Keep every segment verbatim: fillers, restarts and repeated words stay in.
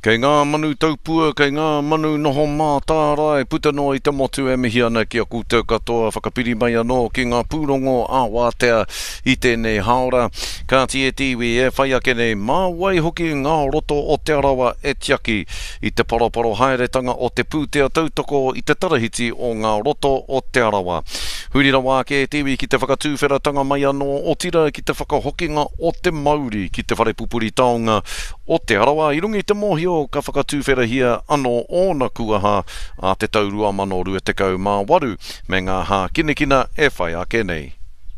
Kei ngā manu taupua, kei ngā manu noho mā tārai, puta no i te motu e mihi ana ki a koutou katoa, whakapiri mai anō ki ngā pūrongo a wātea i tēnei haora. Ka tie tiwi e whai ake nei, mā wai hoki ngā roto o te arawa e tiaki i te paroparo haeretanga o te pūtea tautoko i te tarahiti o ngā roto o te arawa. Hurira wā ke tiwi ki te whakatūwheratanga mai anō o tira ki te whakahokinga o te Māori ki te wharepupuri taonga o te arawa. I rungi te mohio ka whakatūwherahia anō ōna kuaha a te taurua mano rua tekau mā waru me ngā hā kinekina e whai ake nei.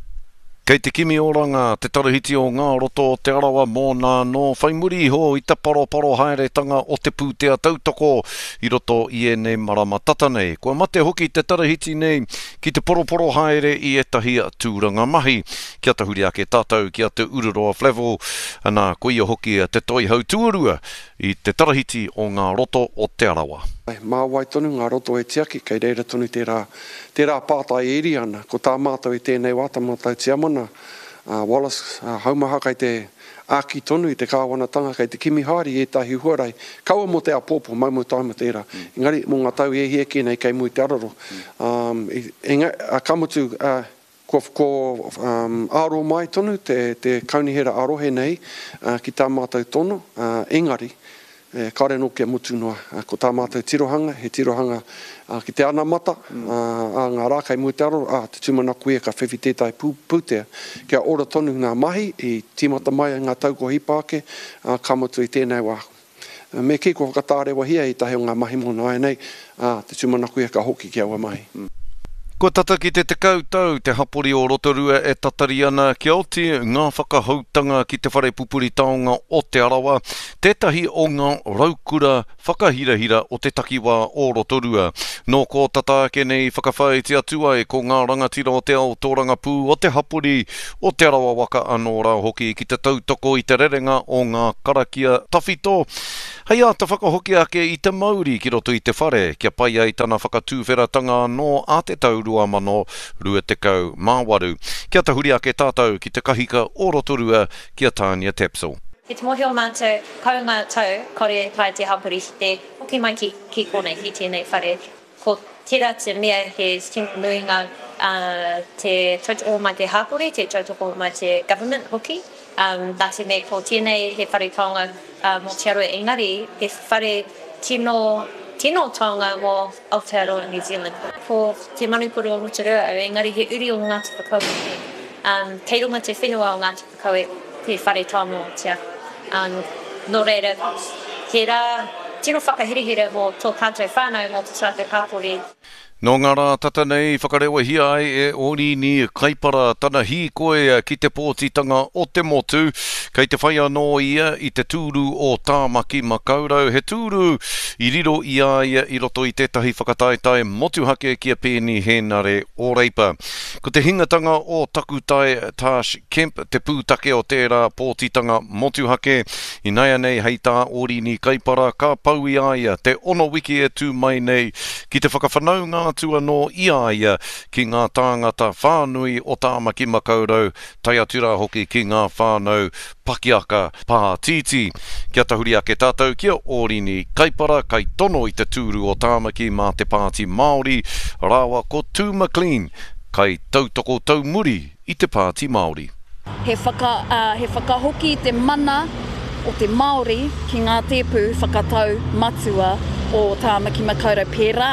Kei te kimi oranga, te tarahiti o ngā roto o te arawa mō nā no whai muri ho i te paroparo haeretanga o te pūtea tautoko i roto i e nei marama tata nei. Kua mate hoki te tarahiti nei ki te poroporo haere i etahi tūranga mahi. Kia te huri ake tātou, kia te ururoa Flevo, ana koia hoki te toi hau tuarua i te tarahiti o ngā roto o te arawa. Mā wai tonu ngā roto e tiaki, kei reira tonu tērā, tērā pātai eri ana, ko tā mātou i tēnei wāta mātou tiamana. Uh, Wallace, uh, haumaha kei te āki tonu i te kāwanatanga, kei te kimi haari e tahi huarai, kaua mo te apōpo, mai mo taima tērā. Mm. Engari, mō ngā tau e hieke nei kei mui te araro. Um, enga, uh, kamutu, uh, ko, ko um, aro mai tonu, te, te kaunihera arohe nei, uh, ki tā mātou tonu, uh, engari, E, kare no kia mutu noa, uh, ko tā mātou tirohanga, he tirohanga uh, ki te ana mata, mm. uh, a ngā rā kai mui te aro, uh, te tūmanaku e ka whewhi tētai pū, pūtea, kia ora tonu ngā mahi, i tīmata mai ngā tauko hipāke, uh, kamutu i tēnei wā. Uh, me ki ko whakatārewa hia i tahi o ngā mahi mōna ai nei, uh, te tūmanaku e ka hoki kia wa mahi. Mm. Ko tata ki te te kautau, te hapori o Rotorua e tatari ana ki auti ngā whakahautanga ki te wharepupuri taonga o te arawa, tētahi o ngā raukura whakahirahira o te takiwā o Rotorua. Nō ko tata ake nei whakawhai te atua e ko ngā rangatira o te ao tōranga pū o te hapori o te arawa waka anō rā hoki ki te tautoko i te rerenga o ngā karakia tawhito. Hei a te whakahoki ake i te Māori ki roto i te whare, kia pai ai tana whakatūwheratanga no a te taurua mano rua tekau mā waru. Kia te huri ake tātou ki te kahika o Rotorua, kia Tania Tepsel. He te mohi o mātou, kaunga tau, kore pai te hapuri te hoki mai ki, ki kone ki tēnei whare. Ko tira te mea he stingo nuinga uh, te tautoko mai te hapuri, te tautoko mai te government hoki. Um, nā te mea ko tēnei he whare taonga uh, mō te aroa engari, he whare tino, tino taonga mō Aotearoa New Zealand. Ko te manupuru o Rotorua, engari he uri o Ngāti Whakaue, um, kei runga te whenua o Ngāti Whakaue, te whare taonga o tia. Um, nō reira, he rā, tino whakahirihira mō tō kātou whānau mō te tātou kāpori. Nō ngā rā tata nei whakarewa hi ai e ori ni kaipara tana hi koe ki te pōtitanga o te motu, kei te whai anō ia i te tūru o Tāmaki Makaurau. He tūru i riro i ai i roto i tētahi whakataitai motuhake kia pēni hēnare o reipa. Ko te hingatanga o Takutai Tash Kemp, te pūtake o tērā pōtitanga motuhake, i naia nei hei tā ori ni kaipara ka pau i ai te ono wiki e tū mai nei ki te whakawhanaunga tua no ia ia ki ngā tāngata whānui o Tāmaki Makaurau, tai atura hoki ki ngā whānau pakiaka pātiti. Kia tahuri ake tātou kia orini kaipara kai tono i te tūru o Tāmaki mā te pāti Māori, rawa ko Tū McLean, kai tautoko taumuri i te pāti Māori. He, whaka, uh, he whakahoki te mana o te Māori ki ngā tēpū whakatau matua o Tāmaki Makaurau pērā,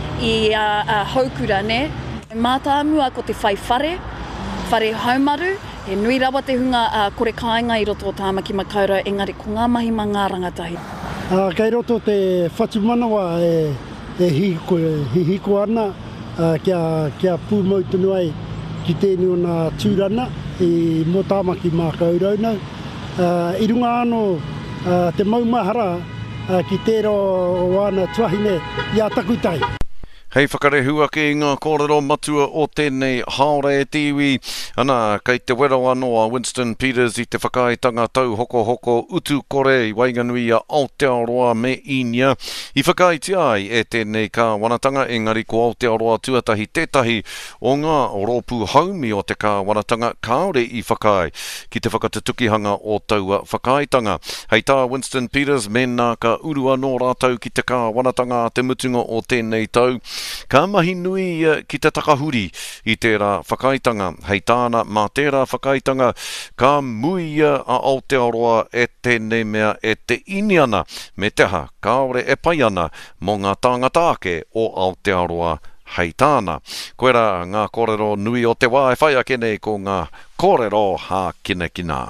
i uh, uh, haukura ne. Māta mua ko te whai whare, whare haumaru, he nui rawa te hunga uh, kore kāinga i roto o Tāmaki Makaurau, engari ko ngā mahi mā ngā rangatahi. Uh, kei roto te whatumanawa e, e hiko, he hiko ana, uh, kia, kia pūmau tunu ai ki tēnei o nā tūrana i mō Tāmaki Makaurau nau. Uh, I runga anō uh, te maumahara uh, ki tēro o ana tuahine i a Takutai. Hei whakarehu ake i ngā kōrero matua o tēnei haora e tiwi. Ana, kei te wera anoa Winston Peters i te whakaitanga tau hoko hoko utu kore i Wainganui a Aotearoa me Inia. I whakaiti ai e tēnei ka wanatanga engari ko Aotearoa tuatahi tētahi o ngā rōpū haumi o te ka wanatanga kaore i whakai ki te whakatukihanga o taua whakaitanga. Hei tā Winston Peters me nā ka urua no rātau ki te ka wanatanga a te mutunga o tēnei tau. Ka mahi nui uh, ki te takahuri i tērā whakaitanga. Hei tāna mā tērā whakaitanga ka mui uh, a Aotearoa e tēnei mea e te iniana me teha kaore e pai ana mō ngā tāngata ake o Aotearoa hei tāna. Koera ngā kōrero nui o te wā e whai ake nei ko ngā kōrero hā kina kina.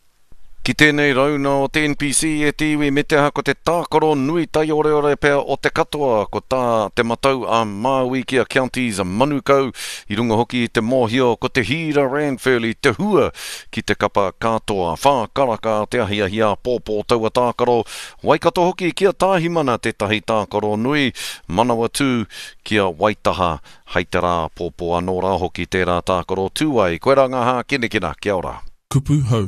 Ki tēnei rauna o te N P C e tiwi me te hako te tākaro nui tai ore ore pēr o te katoa ko tā te matau a Māwikia Counties a Manukau i runga hoki i te mōhio ko te hira Ranfurly te hua ki te kapa katoa whākaraka te ahiahia pōpō taua tākaro waikato hoki kia tāhimana te tahi tākaro nui manawa tū kia waitaha hei te rā pōpō anō rā hoki tērā tākaro tūai koera ngā hā kinekina kia ora. Kupu hau.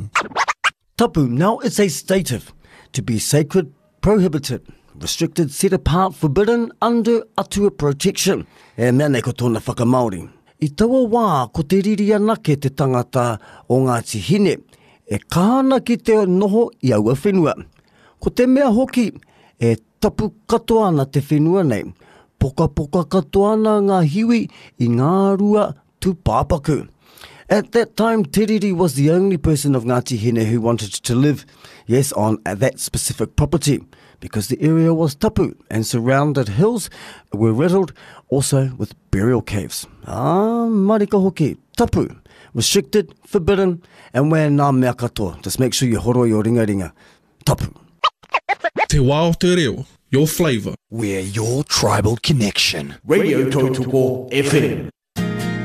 Tapu now is a stative, to be sacred, prohibited, restricted, set apart, forbidden, under atua protection. E mea nei ko tōna whakamauri. I taua wā ko te riri anake te tangata o Ngāti Hine, e kāna ki te noho i aua whenua. Ko te mea hoki, e tapu katoa ana te whenua nei. Poka poka katoa ana ngā hiwi i ngā rua tūpāpaku. At that time, Te Riri was the only person of Ngāti Hine who wanted to live, yes, on that specific property, because the area was tapu and surrounded hills were riddled also with burial caves. Ah, marika hoki, tapu, restricted, forbidden, and where nā mea katoa. Just make sure you horoi o ringa ringa. Tapu. Te wā o te reo, your flavour. We're your tribal connection. Radio Totoko F M.